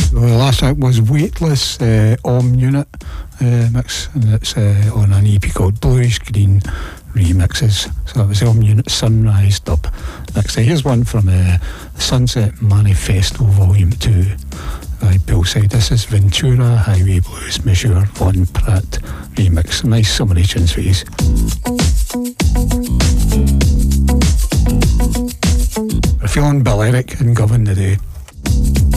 So the last track was Weightless, Om Unit mix, and it's on an EP called Bluish Green Remixes. So it was Om Unit Sunrise Dub. Next, here's one from Sunset Manifesto Volume 2 by Billside. This is Ventura Highway Blues Monsieur Von Pratt remix. Nice summary tunes for you. We're feeling Balearic and Govan today.